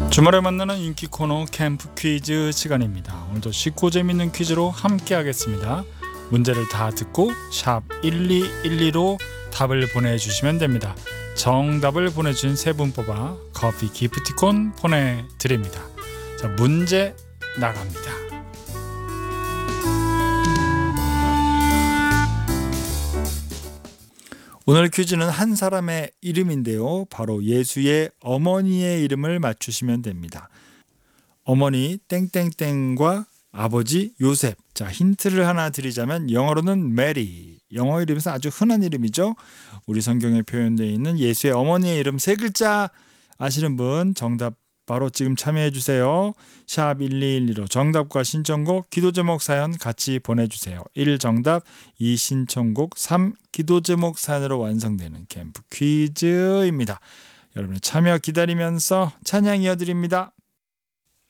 주말에 만나는 인기 코너 캠프 퀴즈 시간입니다. 오늘도 쉽고 재밌는 퀴즈로 함께 하겠습니다. 문제를 다 듣고 샵 1212로 답을 보내주시면 됩니다. 정답을 보내주신 세 분 뽑아 커피 기프티콘 보내드립니다. 자, 문제 나갑니다. 오늘 퀴즈는 한 사람의 이름인데요. 바로 예수의 어머니의 이름을 맞추시면 됩니다. 어머니 땡땡땡과 아버지 요셉. 자, 힌트를 하나 드리자면 영어로는 메리. 영어 이름에서 아주 흔한 이름이죠. 우리 성경에 표현되어 있는 예수의 어머니의 이름 세 글자 아시는 분 정답 바로 지금 참여해 주세요. 샵 1212로 정답과 신청곡, 기도제목 사연 같이 보내주세요. 1 정답, 2 신청곡, 3 기도제목 사연으로 완성되는 캠프 퀴즈입니다. 여러분의 참여 기다리면서 찬양 이어드립니다.